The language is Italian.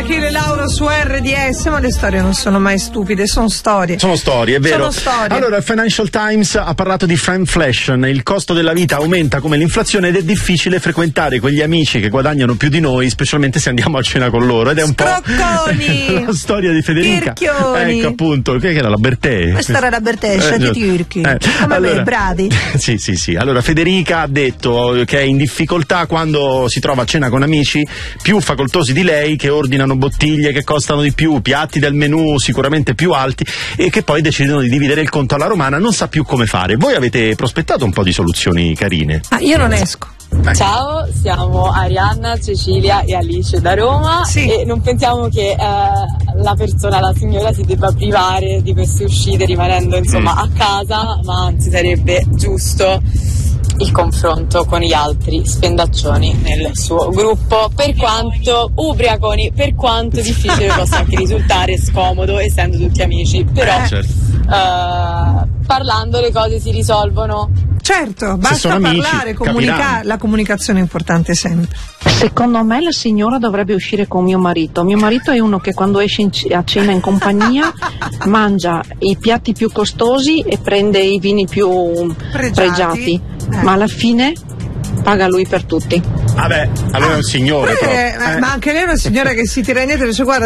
Achille Lauro su RDS, ma le storie non sono mai stupide, sono storie. Sono storie, è vero. Sono storie. Allora, il Financial Times ha parlato di frameinflation, il costo della vita aumenta come l'inflazione ed è difficile frequentare quegli amici che guadagnano più di noi, specialmente se andiamo a cena con loro, ed è un Scrocconi! po' la storia di Federica. Tirchioni! Ecco, appunto, che era la Bertè? Questa era la Bertè, sciati turchi. Come allora, me, bravi. Sì. Allora, Federica ha detto che è in difficoltà quando si trova a cena con amici più facoltosi di lei, che ordinano bottiglie che costano di più, piatti del menù sicuramente più alti e che poi decidono di dividere il conto alla romana, non sa più come fare. Voi avete prospettato un po' di soluzioni carine? Ma io non esco. Ciao, siamo Arianna, Cecilia e Alice da Roma e non pensiamo che la signora si debba privare di queste uscite rimanendo insomma a casa, ma anzi sarebbe giusto il confronto con gli altri spendaccioni nel suo gruppo, per quanto ubriaconi, per quanto difficile possa anche risultare scomodo essendo tutti amici, però parlando le cose si risolvono. Certo, basta parlare, la comunicazione è importante sempre. Secondo me la signora dovrebbe uscire con mio marito. Mio marito è uno che quando esce a cena in compagnia mangia i piatti più costosi e prende i vini più pregiati. Ma alla fine paga lui per tutti. Vabbè, allora è un signore. Ma anche lei è una signora che si tira indietro e dice: guarda,